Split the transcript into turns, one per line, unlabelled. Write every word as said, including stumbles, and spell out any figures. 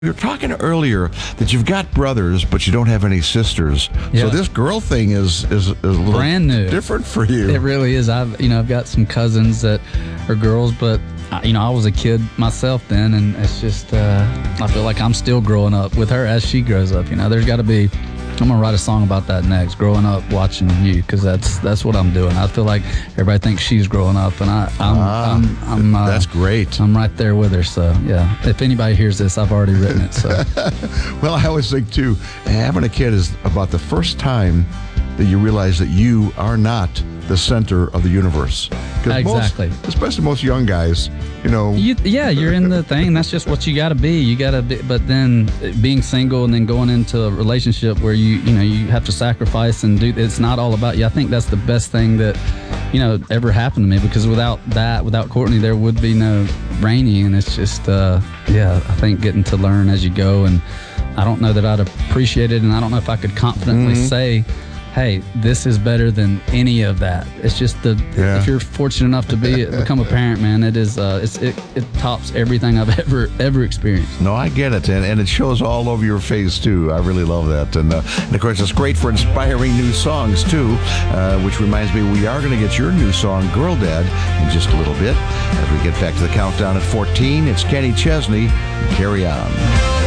You were talking earlier that you've got brothers, but you don't have any sisters.
Yeah.
So this girl thing is is, is a little
brand new,
different for you.
It really is. I've you know I've got some cousins that are girls, but I, you know I was a kid myself then, and it's just uh, I feel like I'm still growing up with her as she grows up. You know, there's got to be. I'm gonna write a song about that next. Growing up watching you, because that's that's what I'm doing. I feel like everybody thinks she's growing up, and I I'm
ah,
I'm, I'm uh,
that's great.
I'm right there with her. So yeah, if anybody hears this, I've already written it. So
well, I always think too, having a kid is about the first time that you realize that you are not the center of the universe.
Exactly.
Most, especially most young guys, you know.
You, yeah, you're in the thing. That's just what you got to be. You got to be. But then being single and then going into a relationship where you, you know, you have to sacrifice and do. It's not all about you. I think that's the best thing that, you know, ever happened to me. Because without that, without Courtney, there would be no Rainey. And it's just, uh, yeah, I think getting to learn as you go. And I don't know that I'd appreciate it, and I don't know if I could confidently mm-hmm. say, hey, this is better than any of that. It's just the yeah. if you're fortunate enough to be become a parent, man, it is uh, it's, it it tops everything I've ever ever experienced.
No, I get it, and, and it shows all over your face too. I really love that, and, uh, and of course it's great for inspiring new songs too. Uh, which reminds me, we are going to get your new song, "Girl Dad," in just a little bit. As we get back to the countdown at fourteen, it's Kenny Chesney. Carry On.